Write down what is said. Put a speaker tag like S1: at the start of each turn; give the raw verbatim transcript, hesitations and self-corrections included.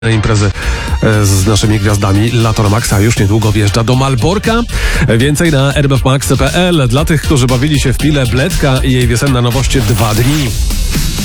S1: Imprezy z naszymi gwiazdami. Lato na Maxa już niedługo wjeżdża do Malborka. Więcej na r b f max kropka p l. Dla tych, którzy bawili się w pile, Bledka i jej wiosenna nowość Dwa dni.